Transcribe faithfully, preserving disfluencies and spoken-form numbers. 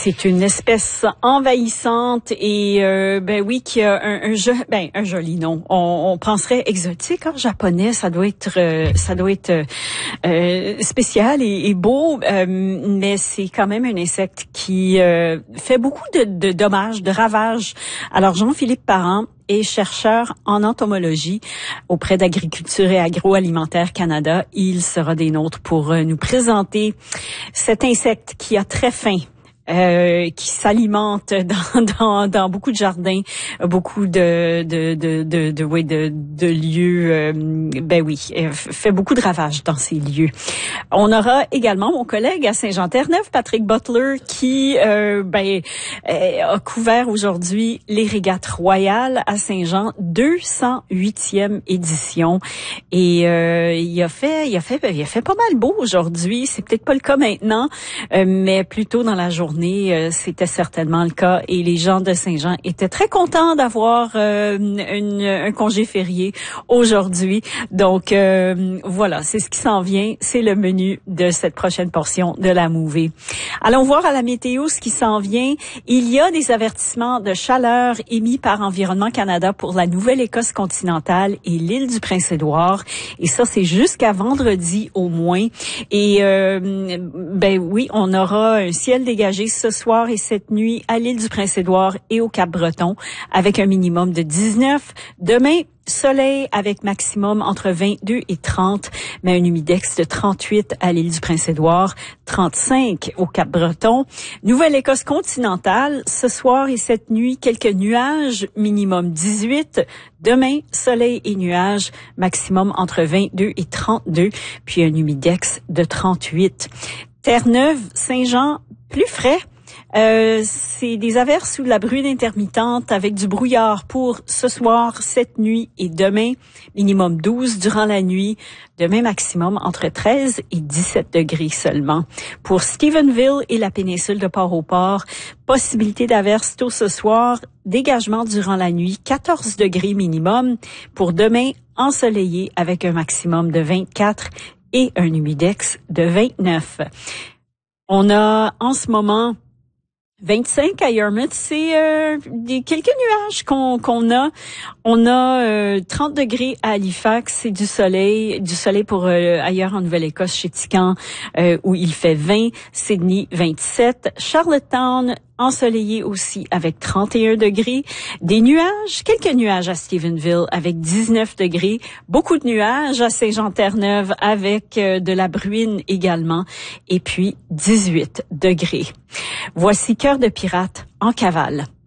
C'est une espèce envahissante et euh, ben oui qui a un, un, jo- ben, un joli nom. On, on penserait exotique en japonais, ça doit être euh, ça doit être euh, spécial et, et beau, euh, mais c'est quand même un insecte qui euh, fait beaucoup de, de dommages, de ravages. Alors Jean-Philippe Parent est chercheur en entomologie auprès d'Agriculture et Agroalimentaire Canada. Il sera des nôtres pour nous présenter cet insecte qui a très faim. Euh, qui s'alimente dans, dans dans beaucoup de jardins, beaucoup de de de de de, oui, de, de lieux. Euh, ben oui, fait beaucoup de ravages dans ces lieux. On aura également mon collègue à Saint-Jean-Terre-Neuve, Patrick Butler, qui euh, ben a couvert aujourd'hui les régates royales à Saint-Jean, deux cent huitième édition, et euh, il a fait il a fait il a fait pas mal beau aujourd'hui. C'est peut-être pas le cas maintenant, euh, mais plutôt dans la journée. C'était certainement le cas et les gens de Saint-Jean étaient très contents d'avoir euh, une, un congé férié aujourd'hui. Donc euh, voilà, c'est ce qui s'en vient, c'est le menu de cette prochaine portion de la Mouvée. Allons voir à la météo ce qui s'en vient. Il y a des avertissements de chaleur émis par Environnement Canada pour la Nouvelle-Écosse continentale et l'île du Prince-Édouard, et ça c'est jusqu'à vendredi au moins. Et euh, ben oui, on aura un ciel dégagé ce soir et cette nuit à l'île du Prince-Édouard et au Cap-Breton avec un minimum de dix-neuf. Demain, soleil avec maximum entre vingt-deux et trente, mais un humidex de trente-huit à l'île du Prince-Édouard, trente-cinq au Cap-Breton. Nouvelle-Écosse continentale, ce soir et cette nuit, quelques nuages, minimum dix-huit. Demain, soleil et nuages, maximum entre vingt-deux et trente-deux, puis un humidex de trente-huit. Terre-Neuve, Saint-Jean, plus frais. Euh, c'est des averses ou de la bruine intermittente avec du brouillard pour ce soir, cette nuit et demain. Minimum douze durant la nuit. Demain, maximum entre treize et dix-sept degrés seulement. Pour Stephenville et la péninsule de Port-au-Port, possibilité d'averses tôt ce soir. Dégagement durant la nuit, quatorze degrés minimum. Pour demain, ensoleillé avec un maximum de vingt-quatre et un humidex de vingt-neuf. On a en ce moment vingt-cinq à Yarmouth, c'est euh, des quelques nuages qu'on qu'on a. On a euh, trente degrés à Halifax, c'est du soleil, du soleil pour euh, ailleurs en Nouvelle-Écosse, chez Tican, euh, où il fait vingt, Sydney vingt-sept, Charlottetown ensoleillé aussi avec trente et un degrés, des nuages, quelques nuages à Stephenville avec dix-neuf degrés, beaucoup de nuages à Saint-Jean-Terre-Neuve avec euh, de la bruine également, et puis dix-huit degrés. Voici Cœur de pirate en cavale.